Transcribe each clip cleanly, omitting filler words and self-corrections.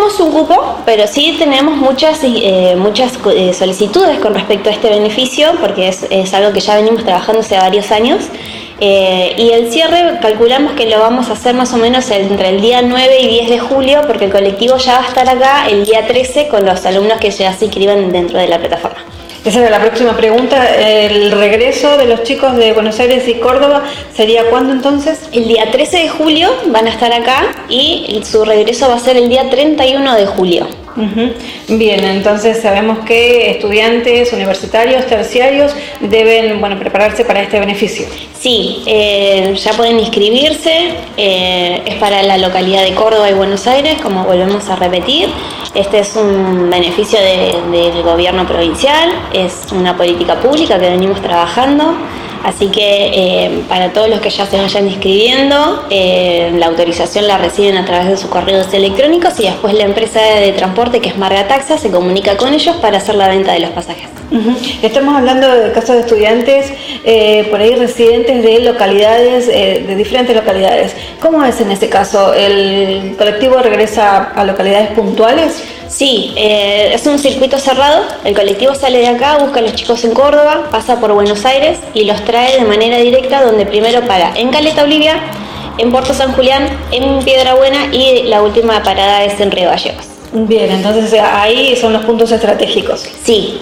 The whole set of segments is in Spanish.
tenemos un cupo, pero sí tenemos muchas solicitudes con respecto a este beneficio, porque es algo que ya venimos trabajando hace varios años. Y el cierre calculamos que lo vamos a hacer más o menos entre el día 9 y 10 de julio, porque el colectivo ya va a estar acá el día 13 con los alumnos que ya se inscriban dentro de la plataforma. Esa era la próxima pregunta. ¿El regreso de los chicos de Buenos Aires y Córdoba sería cuándo entonces? El día 13 de julio van a estar acá y su regreso va a ser el día 31 de julio. Bien, entonces sabemos que estudiantes universitarios, terciarios deben prepararse para este beneficio. Sí, ya pueden inscribirse, es para la localidad de Córdoba y Buenos Aires, como volvemos a repetir. Este es un beneficio del gobierno provincial, es una política pública que venimos trabajando. Así que para todos los que ya se vayan inscribiendo, la autorización la reciben a través de sus correos electrónicos y después la empresa de transporte, que es Margataxa, se comunica con ellos para hacer la venta de los pasajes. Estamos hablando de casos de estudiantes por ahí residentes de localidades, de diferentes localidades. ¿Cómo es en este caso? ¿El colectivo regresa a localidades puntuales? Sí, es un circuito cerrado. El colectivo sale de acá, busca a los chicos en Córdoba, pasa por Buenos Aires y los trae de manera directa, donde primero para en Caleta Olivia, en Puerto San Julián, en Piedrabuena y la última parada es en Río Gallegos. Bien, entonces ahí son los puntos estratégicos. Sí.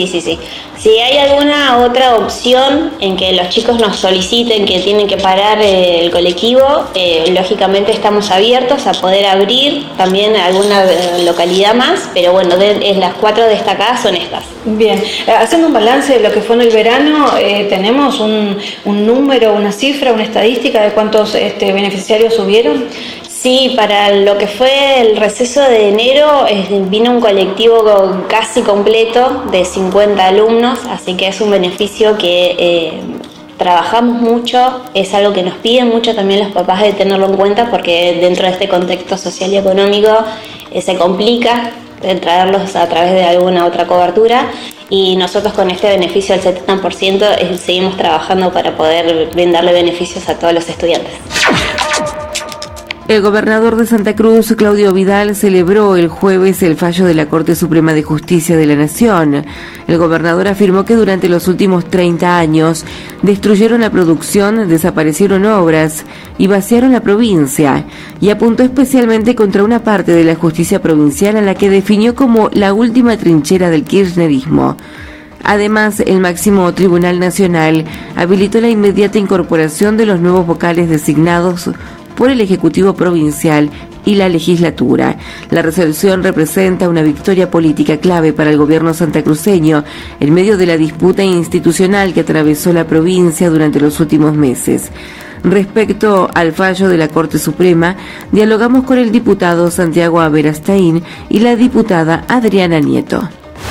Si hay alguna otra opción en que los chicos nos soliciten que tienen que parar el colectivo, lógicamente estamos abiertos a poder abrir también alguna localidad más, pero bueno, las 4 destacadas son estas. Bien, haciendo un balance de lo que fue en el verano, ¿tenemos un número, una cifra, una estadística de cuántos beneficiarios hubieron? Sí, para lo que fue el receso de enero vino un colectivo casi completo de 50 alumnos, así que es un beneficio que trabajamos mucho, es algo que nos piden mucho también los papás de tenerlo en cuenta, porque dentro de este contexto social y económico se complica traerlos a través de alguna otra cobertura, y nosotros con este beneficio del 70% seguimos trabajando para poder brindarle beneficios a todos los estudiantes. El gobernador de Santa Cruz, Claudio Vidal, celebró el jueves el fallo de la Corte Suprema de Justicia de la Nación. El gobernador afirmó que durante los últimos 30 años destruyeron la producción, desaparecieron obras y vaciaron la provincia, y apuntó especialmente contra una parte de la justicia provincial a la que definió como la última trinchera del kirchnerismo. Además, el máximo Tribunal Nacional habilitó la inmediata incorporación de los nuevos vocales designados por el Ejecutivo Provincial y la legislatura. La resolución representa una victoria política clave para el gobierno santacruceño en medio de la disputa institucional que atravesó la provincia durante los últimos meses. Respecto al fallo de la Corte Suprema, dialogamos con el diputado Santiago Aberastaín y la diputada Adriana Nieto.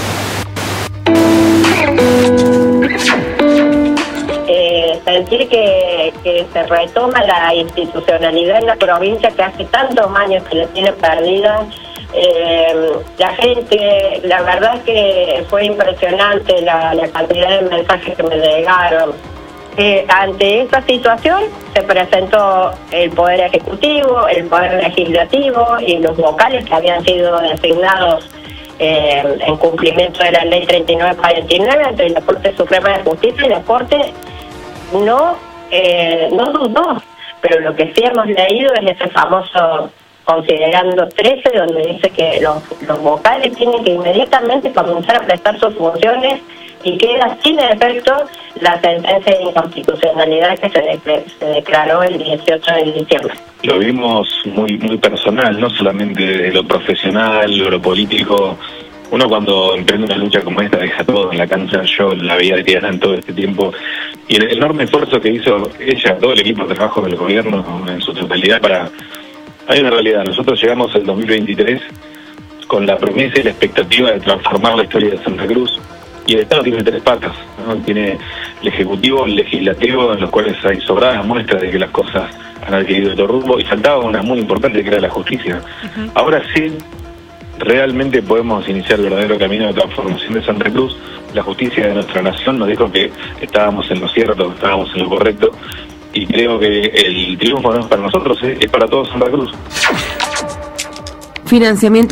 Sentir que se retoma la institucionalidad en la provincia, que hace tantos años que la tiene perdida. La gente, la verdad que fue impresionante la cantidad de mensajes que me llegaron. Ante esta situación se presentó el Poder Ejecutivo, el Poder Legislativo y los vocales que habían sido designados en cumplimiento de la Ley 3949 ante la Corte Suprema de Justicia, y la Corte no dudó, pero lo que sí hemos leído es ese famoso considerando 13, donde dice que los vocales tienen que inmediatamente comenzar a prestar sus funciones, y queda sin efecto la sentencia de inconstitucionalidad que se declaró el 18 de diciembre. Lo vimos muy personal, no solamente de lo profesional o lo político. Uno cuando emprende una lucha como esta deja todo en la cancha. Yo la veía de Tiana en todo este tiempo, y el enorme esfuerzo que hizo ella, todo el equipo de trabajo del gobierno en su totalidad para... Hay una realidad, nosotros llegamos al 2023 con la promesa y la expectativa de transformar la historia de Santa Cruz, y el Estado tiene 3 patas, ¿no? Tiene el Ejecutivo, el Legislativo, en los cuales hay sobradas muestras de que las cosas han adquirido otro rumbo, y faltaba una muy importante, que era la justicia. Ahora sí, realmente podemos iniciar el verdadero camino de transformación de Santa Cruz. La justicia de nuestra nación nos dijo que estábamos en lo cierto, que estábamos en lo correcto, y creo que el triunfo no es para nosotros, es para todos Santa Cruz. Financiamiento